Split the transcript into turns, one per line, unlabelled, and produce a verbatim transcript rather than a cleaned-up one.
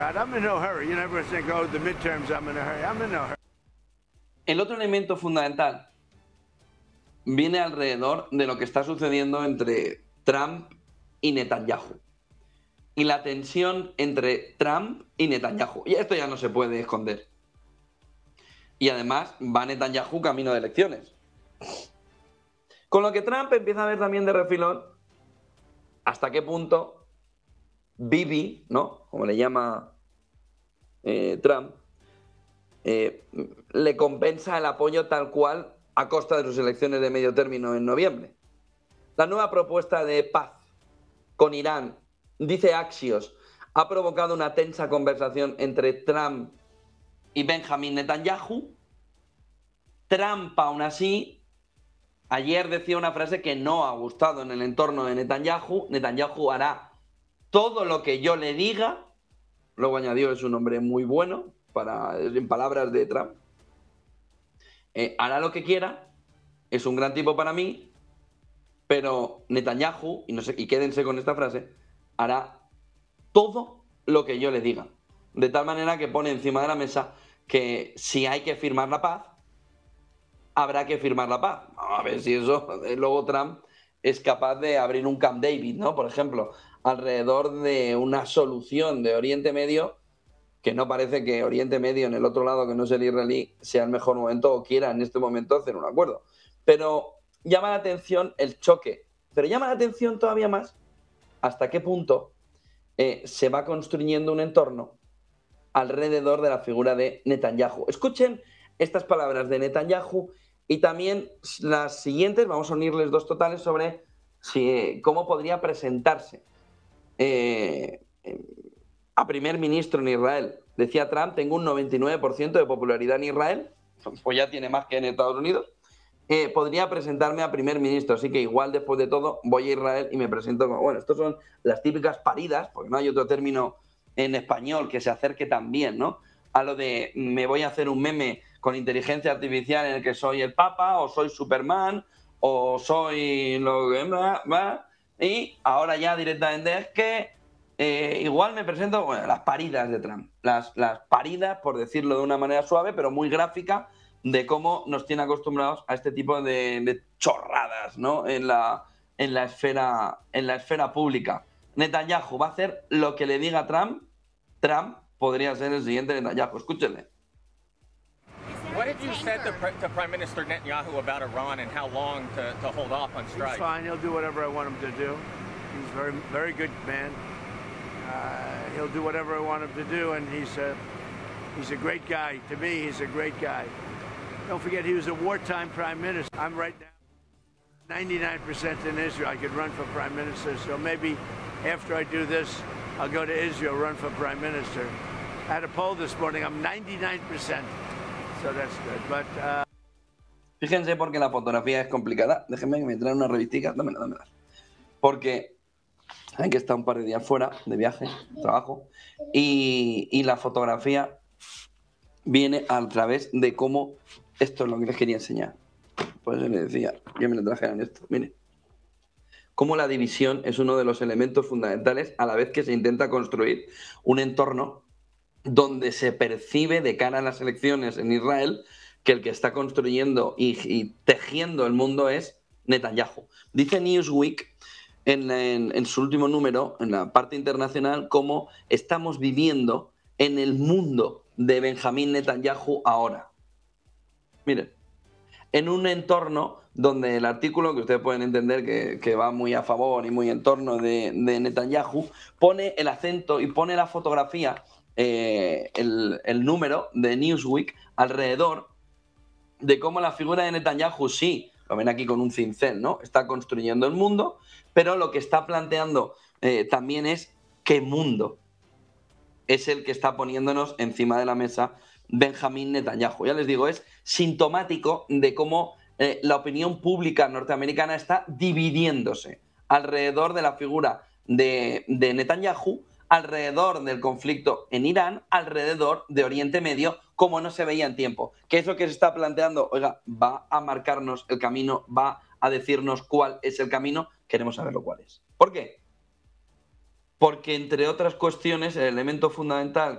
I'm in no hurry. You never think, oh, the midterms, I'm in a hurry. I'm in no hurry.
El otro elemento fundamental viene alrededor de lo que está sucediendo entre Trump y Netanyahu. Y la tensión entre Trump y Netanyahu. Y esto ya no se puede esconder. Y además va Netanyahu camino de elecciones. Con lo que Trump empieza a ver también de refilón hasta qué punto Bibi, ¿no?, como le llama eh, Trump, eh, le compensa el apoyo tal cual a costa de sus elecciones de medio término en noviembre. La nueva propuesta de paz con Irán, dice Axios, ha provocado una tensa conversación entre Trump y Benjamin Netanyahu. Trump, aún así, ayer decía una frase que no ha gustado en el entorno de Netanyahu. Netanyahu hará todo lo que yo le diga. Luego añadió, es un hombre muy bueno, para, en palabras de Trump. Eh, hará lo que quiera, es un gran tipo para mí, pero Netanyahu, y, no sé, y quédense con esta frase, hará todo lo que yo le diga. De tal manera que pone encima de la mesa que si hay que firmar la paz, habrá que firmar la paz. Vamos a ver si eso, luego Trump es capaz de abrir un Camp David, ¿no?, por ejemplo, alrededor de una solución de Oriente Medio, que no parece que Oriente Medio, en el otro lado, que no es el israelí, sea el mejor momento o quiera en este momento hacer un acuerdo. Pero llama la atención el choque. Pero llama la atención todavía más hasta qué punto eh, se va construyendo un entorno alrededor de la figura de Netanyahu. Escuchen estas palabras de Netanyahu y también las siguientes, vamos a unirles dos totales sobre si, cómo podría presentarse eh, a primer ministro en Israel. Decía Trump, tengo un noventa y nueve por ciento de popularidad en Israel, pues ya tiene más que en Estados Unidos. Eh, podría presentarme a primer ministro, así que igual después de todo voy a Israel y me presento como... Bueno, estos son las típicas paridas, porque no hay otro término en español que se acerque tan bien, ¿no?, a lo de me voy a hacer un meme con inteligencia artificial en el que soy el Papa, o soy Superman, o soy lo que va, va, y ahora ya directamente es que eh, igual me presento, bueno, las paridas de Trump, las, las paridas, por decirlo de una manera suave, pero muy gráfica, de cómo nos tiene acostumbrados a este tipo de, de chorradas, ¿no?, en la, en la esfera, en la esfera pública. Netanyahu va a hacer lo que le diga Trump. Trump podría ser el siguiente Netanyahu. Escúchenle.
What have you said to, to Prime Minister Netanyahu about Iran and how long to, to hold off on strike?
He's fine. He'll do whatever I want him to do. He's a very, very good man. Uh, he'll do whatever I want him to do, and he's a, he's a great guy. To me, he's a great guy. Don't forget, he was a wartime prime minister. I'm right now ninety-nine percent in Israel. I could run for prime minister, so maybe after I do this, I'll go to Israel, run for prime minister. I had a poll this morning. I'm ninety-nine percent. So that's good. But, uh...
Fíjense porque la fotografía es complicada. Déjenme que me traiga una revistica. Dámela, dámela. Porque hay que estar un par de días fuera de viaje, trabajo. Y, y la fotografía viene a través de cómo... Esto es lo que les quería enseñar. Por eso les decía, yo me lo traje en esto. Miren. Cómo la división es uno de los elementos fundamentales a la vez que se intenta construir un entorno donde se percibe de cara a las elecciones en Israel que el que está construyendo y, y tejiendo el mundo es Netanyahu. Dice Newsweek en, en, en su último número, en la parte internacional, cómo estamos viviendo en el mundo de Benjamín Netanyahu ahora. Miren, en un entorno donde el artículo, que ustedes pueden entender que, que va muy a favor y muy en torno de, de Netanyahu, pone el acento y pone la fotografía, eh, el, el número de Newsweek alrededor de cómo la figura de Netanyahu, sí, lo ven aquí con un cincel, ¿no?, está construyendo el mundo, pero lo que está planteando eh, también es qué mundo es el que está poniéndonos encima de la mesa Benjamín Netanyahu. Ya les digo, es sintomático de cómo eh, la opinión pública norteamericana está dividiéndose alrededor de la figura de, de Netanyahu, alrededor del conflicto en Irán, alrededor de Oriente Medio, como no se veía en tiempo. Que eso que se está planteando, oiga, va a marcarnos el camino, va a decirnos cuál es el camino, queremos saberlo cuál es. ¿Por qué? Porque, entre otras cuestiones, el elemento fundamental